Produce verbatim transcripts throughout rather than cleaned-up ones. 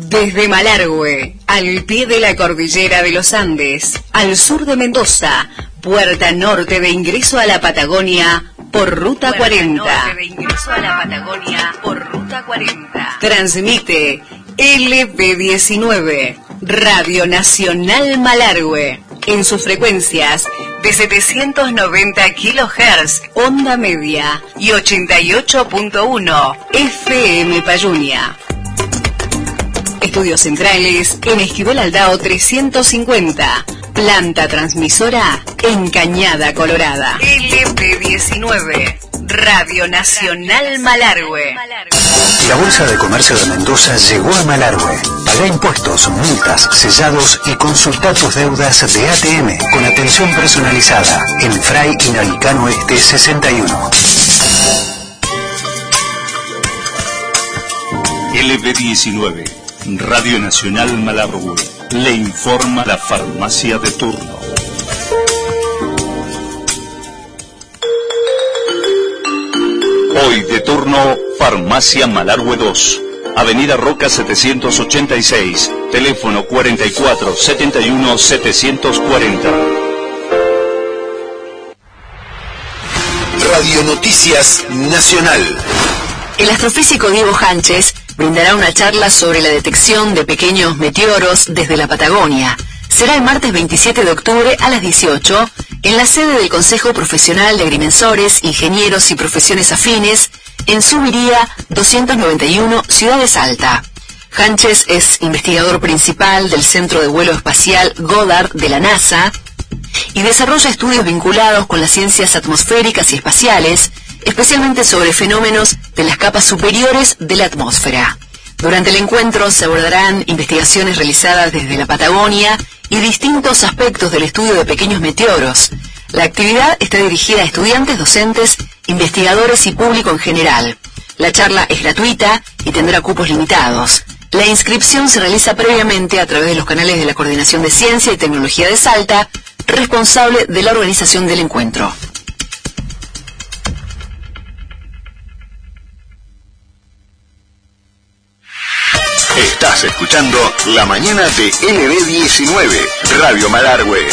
Desde Malargüe, al pie de la cordillera de los Andes, al sur de Mendoza, puerta norte de ingreso a la Patagonia por Ruta puerta cuarenta. Norte de ingreso a la Patagonia por Ruta cuarenta. Transmite L P diecinueve, Radio Nacional Malargüe, en sus frecuencias de setecientos noventa kilohertz, onda media, y ochenta y ocho punto uno F M Payunia. Estudios centrales en Esquivel Aldao trescientos cincuenta. Planta transmisora en Cañada Colorada. L P diecinueve, Radio Nacional Malargüe. La Bolsa de Comercio de Mendoza llegó a Malargüe. Paga impuestos, multas, sellados y consulta tus deudas de A T M con atención personalizada en Fray Inalicano Este sesenta y uno. L P diecinueve, Radio Nacional Malargüe. Le informa la farmacia de turno. Hoy de turno, Farmacia Malargüe dos, Avenida Roca setecientos ochenta y seis, teléfono cuarenta y cuatro setenta y uno setecientos cuarenta. Radio Noticias Nacional. El astrofísico Diego Hanches brindará una charla sobre la detección de pequeños meteoros desde la Patagonia. Será el martes veintisiete de octubre a las dieciocho en la sede del Consejo Profesional de Agrimensores, Ingenieros y Profesiones Afines en Subiría doscientos noventa y uno, Ciudad de Salta. Hanches es investigador principal del Centro de Vuelo Espacial Goddard de la NASA y desarrolla estudios vinculados con las ciencias atmosféricas y espaciales, especialmente sobre fenómenos de las capas superiores de la atmósfera. Durante el encuentro se abordarán investigaciones realizadas desde la Patagonia y distintos aspectos del estudio de pequeños meteoros. La actividad está dirigida a estudiantes, docentes, investigadores y público en general. La charla es gratuita y tendrá cupos limitados. La inscripción se realiza previamente a través de los canales de la Coordinación de Ciencia y Tecnología de Salta, responsable de la organización del encuentro. Estás escuchando La Mañana de L B diecinueve, Radio Malargüe.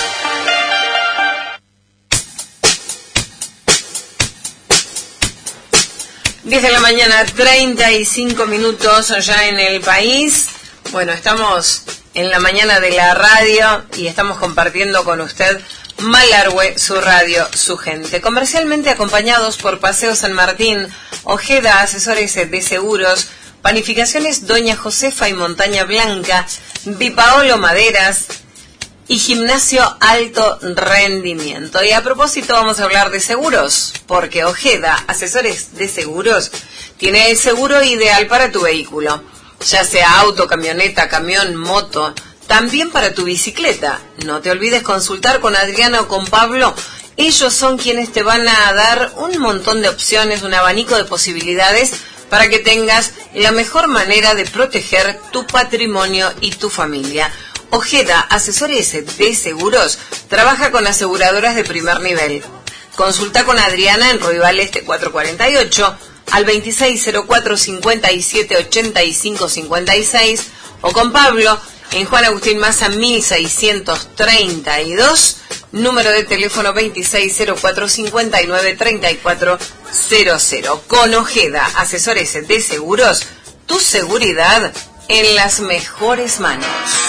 diez de la mañana, treinta y cinco minutos ya en el país. Bueno, estamos en la mañana de la radio y estamos compartiendo con usted Malargüe, su radio, su gente. Comercialmente acompañados por Paseo San Martín, Ojeda, asesores de seguros, Panificaciones Doña Josefa y Montaña Blanca, Bipaolo Maderas y Gimnasio Alto Rendimiento. Y a propósito vamos a hablar de seguros, porque Ojeda, asesores de seguros, tiene el seguro ideal para tu vehículo, ya sea auto, camioneta, camión, moto, también para tu bicicleta. No te olvides consultar con Adriana o con Pablo. Ellos son quienes te van a dar un montón de opciones, un abanico de posibilidades para que tengas la mejor manera de proteger tu patrimonio y tu familia. Ojeda, asesores de seguros, trabaja con aseguradoras de primer nivel. Consulta con Adriana en Royval Este cuatrocientos cuarenta y ocho al veintiséis cero cuatro cincuenta y siete ochenta y cinco cincuenta y seis o con Pablo en Juan Agustín Maza mil seiscientos treinta y dos, número de teléfono veintiséis cero cuatro cincuenta y nueve treinta y cuatro cero cero. Con Ojeda, asesores de seguros, tu seguridad en las mejores manos.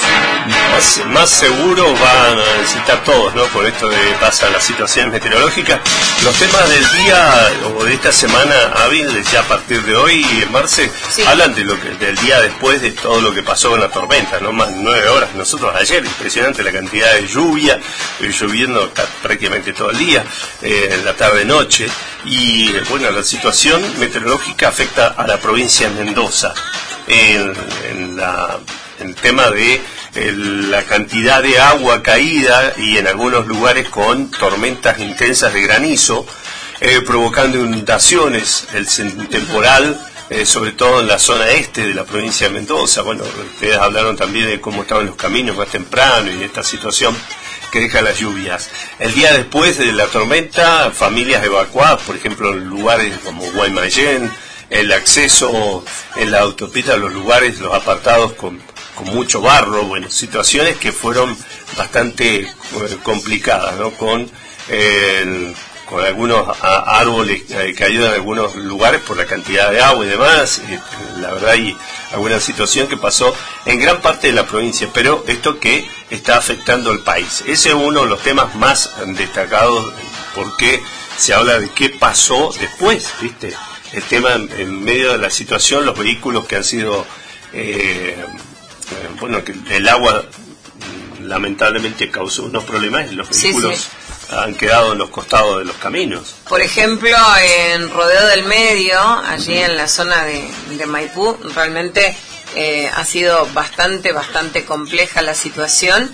Más, más seguro van a necesitar todos, ¿no? Por esto de pasan las situaciones meteorológicas. Los temas del día o de esta semana hábil, ya a partir de hoy, Marce, sí, hablan de lo que, del día después de todo lo que pasó con la tormenta, ¿no? Más de nueve horas. Nosotros ayer, impresionante la cantidad de lluvia, eh, lloviendo prácticamente todo el día, eh, en la tarde-noche. Y, bueno, la situación meteorológica afecta a la provincia de Mendoza. En, en, la, en el tema de el, la cantidad de agua caída y en algunos lugares con tormentas intensas de granizo, eh, provocando inundaciones, el temporal, eh, sobre todo en la zona este de la provincia de Mendoza. Bueno, ustedes hablaron también de cómo estaban los caminos más temprano y esta situación que deja las lluvias. El día después de la tormenta, familias evacuadas, por ejemplo, en lugares como Guaymallén, el acceso en la autopista a los lugares, los apartados con, con mucho barro, bueno, situaciones que fueron bastante eh, complicadas, ¿no? Con eh, con algunos a, árboles eh, caídos en algunos lugares por la cantidad de agua y demás. Eh, la verdad hay alguna situación que pasó en gran parte de la provincia, pero esto que está afectando al país. Ese es uno de los temas más destacados, porque se habla de qué pasó después, ¿viste? El tema en, en medio de la situación, los vehículos que han sido, eh, eh, bueno, que el agua lamentablemente causó unos problemas, los vehículos sí, sí. han quedado en los costados de los caminos. Por ejemplo, en Rodeo del Medio, allí en la zona de, de Maipú, realmente eh, ha sido bastante, bastante compleja la situación.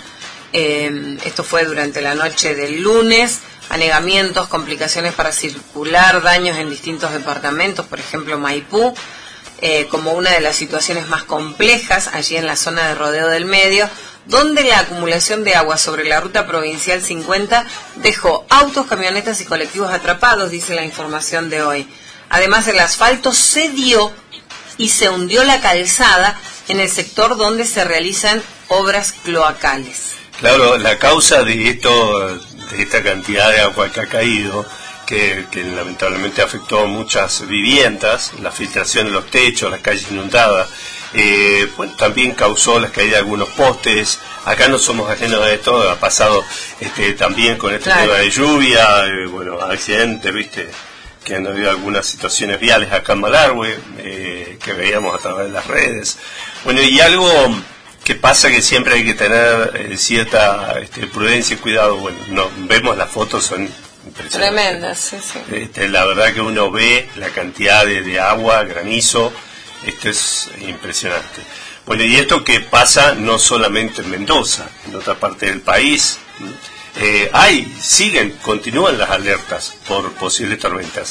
Eh, esto fue durante la noche del lunes. Anegamientos, complicaciones para circular, daños en distintos departamentos, por ejemplo Maipú, eh, como una de las situaciones más complejas allí en la zona de Rodeo del Medio, donde la acumulación de agua sobre la ruta provincial cincuenta dejó autos, camionetas y colectivos atrapados, dice la información de hoy. Además, el asfalto cedió y se hundió la calzada en el sector donde se realizan obras cloacales. Claro, la causa de esto, de esta cantidad de agua que ha caído, que, que lamentablemente afectó a muchas viviendas, la filtración de los techos, las calles inundadas, eh, bueno, también causó la caída de algunos postes. Acá no somos ajenos a esto, ha pasado este, también con este claro. tema de lluvia, eh, bueno, accidentes, viste, que han habido algunas situaciones viales acá en Malargüe, eh, que veíamos a través de las redes. Bueno, y algo que pasa que siempre hay que tener eh, cierta este, prudencia y cuidado. Bueno, no, vemos las fotos, son impresionantes. Tremendas, sí, sí. Este, la verdad que uno ve la cantidad de, de agua, granizo, esto es impresionante. Bueno, y esto que pasa no solamente en Mendoza, en otra parte del país, eh, hay, siguen, continúan las alertas por posibles tormentas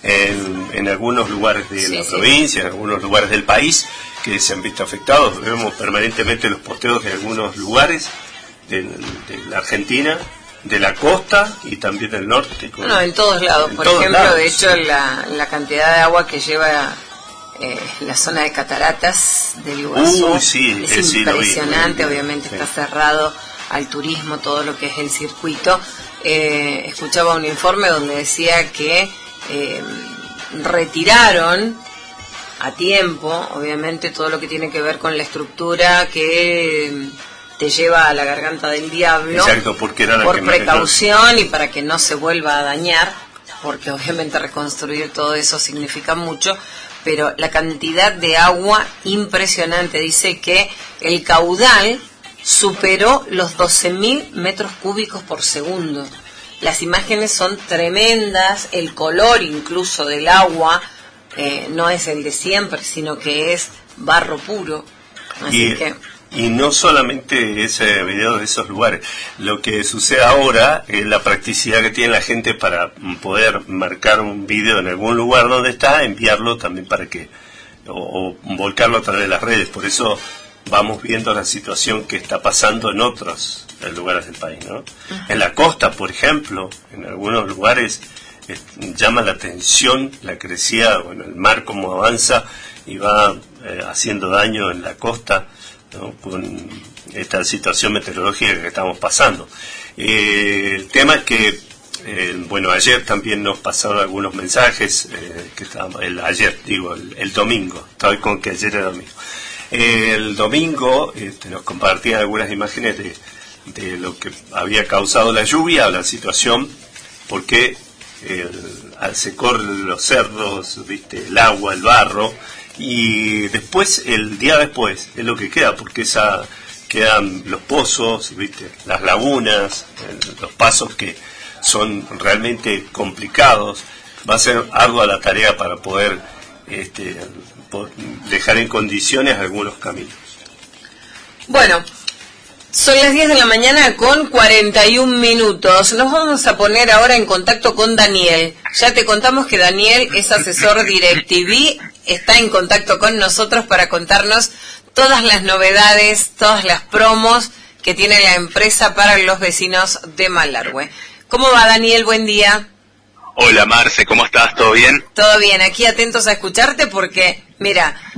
en, en algunos lugares de sí, la sí. provincia, en algunos lugares del país que se han visto afectados. Vemos permanentemente los posteos de algunos lugares de, de la Argentina, de la costa y también del norte. Con, no, en todos lados. En Por todos ejemplo, lados, de hecho, sí. la, la cantidad de agua que lleva eh, la zona de cataratas del Iguazú uh, sí, es eh, impresionante. Sí, obviamente sí. está cerrado al turismo, todo lo que es el circuito. Eh, escuchaba un informe donde decía que eh, retiraron a tiempo, obviamente, todo lo que tiene que ver con la estructura que te lleva a la garganta del diablo. Exacto, porque era la por que precaución y para que no se vuelva a dañar, porque obviamente reconstruir todo eso significa mucho, pero la cantidad de agua impresionante. Dice que el caudal superó los doce mil metros cúbicos por segundo. Las imágenes son tremendas, el color incluso del agua eh, no es el de siempre, sino que es barro puro. Así y, que... y no solamente ese video de esos lugares, lo que sucede ahora es la practicidad que tiene la gente para poder marcar un video en algún lugar donde está, enviarlo también para que, o, o volcarlo a través de las redes. Por eso vamos viendo la situación que está pasando en otros lugares del país, ¿no? Uh-huh. En la costa, por ejemplo, en algunos lugares eh, llama la atención la crecida, bueno, el mar como avanza y va eh, haciendo daño en la costa, ¿no? Con esta situación meteorológica que estamos pasando. Eh, el tema es que, eh, bueno, ayer también nos pasaron algunos mensajes, eh, que estábamos, el, ayer, digo, el, el domingo, estaba con que ayer era domingo. Eh, el domingo este, nos compartían algunas imágenes de de lo que había causado la lluvia, la situación, porque eh, se corren los cerros, viste, el agua, el barro, y después, el día después, es lo que queda, porque esa quedan los pozos, viste, las lagunas, eh, los pasos que son realmente complicados. Va a ser ardua la tarea para poder este, dejar en condiciones algunos caminos. Bueno, son las diez de la mañana con cuarenta y un minutos. Nos vamos a poner ahora en contacto con Daniel. Ya te contamos que Daniel es asesor DirecTV, está en contacto con nosotros para contarnos todas las novedades, todas las promos que tiene la empresa para los vecinos de Malargüe. ¿Cómo va, Daniel? Buen día. Hola Marce, ¿cómo estás? ¿Todo bien? Todo bien, aquí atentos a escucharte porque, mira,